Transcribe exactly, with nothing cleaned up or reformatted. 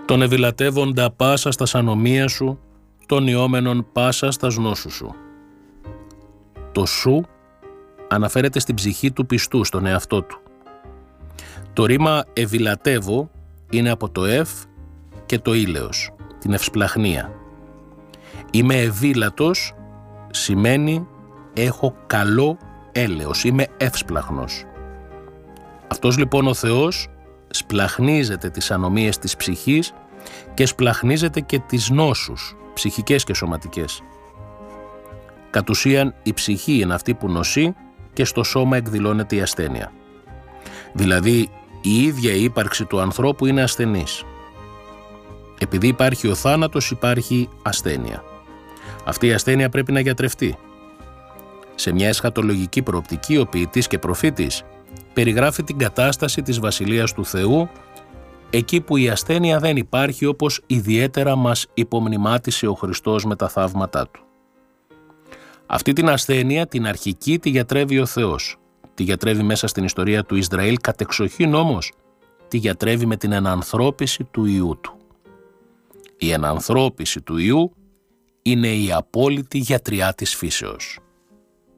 τον ευηλατεύοντα πάσα στα ανομία σου, τον ιόμενον πάσα στα νόσου σου. Το σου αναφέρεται στην ψυχή του πιστού, στον εαυτό του. Το ρήμα ευηλατεύω είναι από το ευ και το ήλεος, την ευσπλαχνία. Είμαι ευήλατος σημαίνει έχω καλό έλεος, είμαι εύσπλαχνος. Αυτός λοιπόν ο Θεός σπλαχνίζεται τις ανομίες της ψυχής και σπλαχνίζεται και τις νόσους, ψυχικές και σωματικές. Κατ' ουσίαν η ψυχή είναι αυτή που νοσεί και στο σώμα εκδηλώνεται η ασθένεια. Δηλαδή η ίδια η ύπαρξη του ανθρώπου είναι ασθενής. Επειδή υπάρχει ο θάνατος υπάρχει ασθένεια. Αυτή η ασθένεια πρέπει να γιατρευτεί. Σε μια εσχατολογική προοπτική ο ποιητής και προφήτης περιγράφει την κατάσταση της Βασιλείας του Θεού εκεί που η ασθένεια δεν υπάρχει, όπως ιδιαίτερα μας υπομνημάτισε ο Χριστός με τα θαύματά του. Αυτή την ασθένεια την αρχική τη γιατρεύει ο Θεός. Τη γιατρεύει μέσα στην ιστορία του Ισραήλ, κατεξοχήν όμως τη γιατρεύει με την ενανθρώπιση του Υιού του. Η ενανθρώπιση του Υιού είναι η απόλυτη γιατριά της φύσεως.